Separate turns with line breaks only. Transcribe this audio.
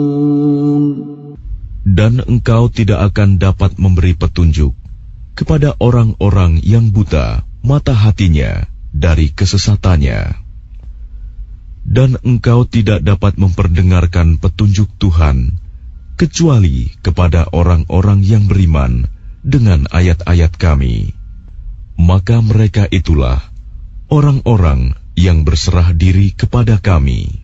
Dan engkau tidak akan dapat memberi petunjuk kepada orang-orang yang buta mata hatinya dari kesesatannya. Dan engkau tidak dapat memperdengarkan petunjuk Tuhan kecuali kepada orang-orang yang beriman dengan ayat-ayat Kami. Maka mereka itulah orang-orang yang berserah diri kepada Kami.